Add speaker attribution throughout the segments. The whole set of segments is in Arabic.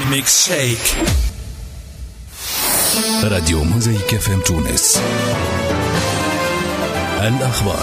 Speaker 1: ميكس شيك. راديو موزايك FM تونس. الأخبار.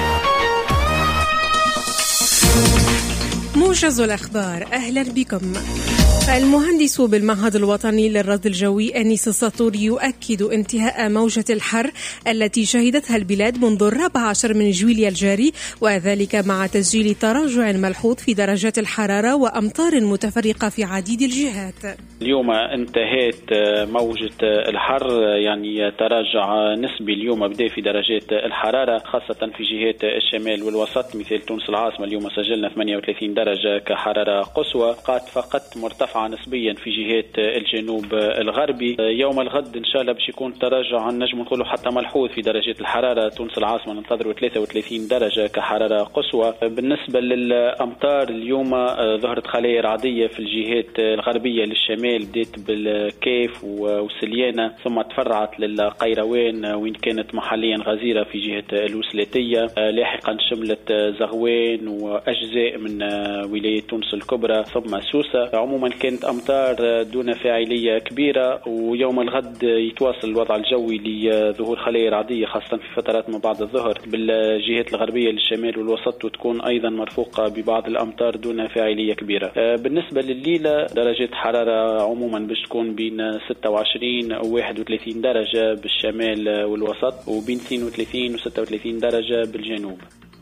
Speaker 2: موجز الأخبار، أهلا بكم. المهندس بالمعهد الوطني للرصد الجوي أنيس السطور يؤكد انتهاء موجة الحر التي شهدتها البلاد منذ 14 من جويليا الجاري، وذلك مع تسجيل تراجع ملحوظ في درجات الحرارة وأمطار متفرقة في عديد الجهات.
Speaker 3: اليوم انتهت موجة الحر، يعني تراجع نسبي اليوم بدأ في درجات الحرارة خاصة في جهات الشمال والوسط. مثل تونس العاصمة اليوم سجلنا 38 درجة كحرارة قصوى، قد فقط مرتفعة نسبيا في جهات الجنوب الغربي. يوم الغد ان شاء الله باش يكون تراجع نجم نقولوا حتى ملحوظ في درجات الحرارة. تونس العاصمة ننتظروا 33 درجة كحرارة قصوى. بالنسبة للأمطار اليوم ظهرت خلايا رعدية في الجهات الغربية للشمال، بدأت بالكيف وسليانة ثم تفرعت للقيروان وين كانت محليا غزيرة في جهة الوسلاتية، لاحقا شملت زغوان وأجزاء من ولاية تونس الكبرى ثم سوسة. عموما كانت أمطار دون فاعلية كبيرة، ويوم الغد يتواصل الوضع الجوي لظهور خلايا رعدية خاصة في فترات ما بعد الظهر بالجهات الغربية للشمال والوسط، وتكون أيضا مرفوقة ببعض الأمطار دون فاعلية كبيرة. بالنسبة لليلة درجة حرارة عموما باش تكون بين 26 و 31 درجة بالشمال والوسط، وبين 32 و 36 درجة بالجنوب.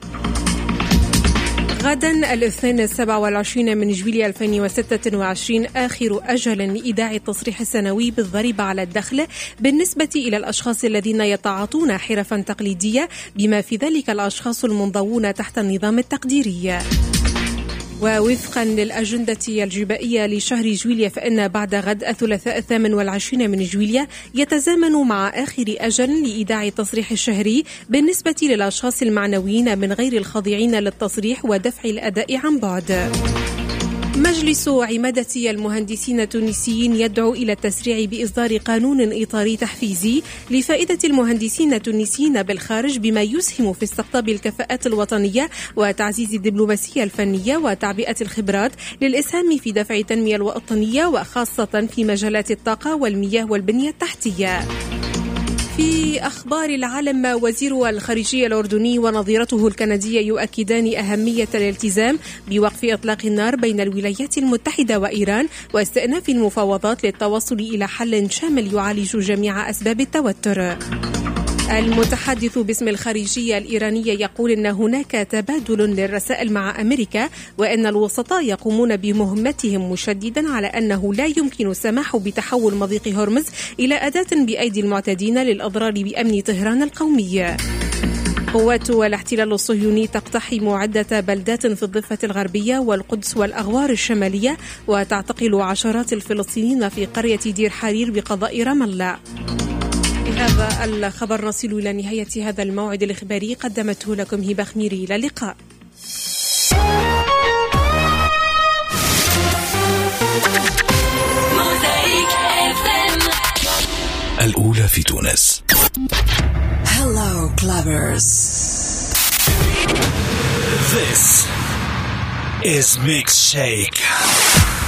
Speaker 2: غدا الاثنين 27 من جويليا 2026 آخر أجل لإيداع التصريح السنوي بالضريبة على الدخل بالنسبة إلى الأشخاص الذين يتعاطون حرفا تقليدية، بما في ذلك الأشخاص المنضوون تحت النظام التقديري. ووفقا للأجندة الجبائية لشهر جويليا، فإن بعد غد الثلاثاء 28 من جويليا يتزامن مع آخر أجل لإيداع التصريح الشهري بالنسبة للأشخاص المعنويين من غير الخاضعين للتصريح ودفع الأداء عن بعد. مجلس عمادة المهندسين التونسيين يدعو إلى التسريع بإصدار قانون إطاري تحفيزي لفائدة المهندسين التونسيين بالخارج، بما يسهم في استقطاب الكفاءات الوطنية وتعزيز الدبلوماسية الفنية وتعبئة الخبرات للإسهام في دفع التنمية الوطنية، وخاصة في مجالات الطاقة والمياه والبنية التحتية. في أخبار العالم، وزير الخارجية الأردني ونظيرته الكندية يؤكدان أهمية الالتزام بوقف إطلاق النار بين الولايات المتحدة وإيران واستئناف المفاوضات للتوصل إلى حل شامل يعالج جميع أسباب التوتر. المتحدث باسم الخارجية الإيرانية يقول إن هناك تبادل للرسائل مع أمريكا، وأن الوسطاء يقومون بمهمتهم، مشددا على أنه لا يمكن السماح بتحول مضيق هرمز إلى أداة بأيدي المعتدين للأضرار بأمن طهران القومي. قوات الاحتلال الصهيوني تقتحم عدة بلدات في الضفة الغربية والقدس والأغوار الشمالية، وتعتقل عشرات الفلسطينيين في قرية دير حرير بقضاء رام الله. بهذا الخبر نصل إلى نهاية هذا الموعد الإخباري، قدمته لكم هبة خميري. إلى اللقاء.
Speaker 1: الأولى في تونس.
Speaker 4: Hello clubbers.
Speaker 1: This is Mix Shake.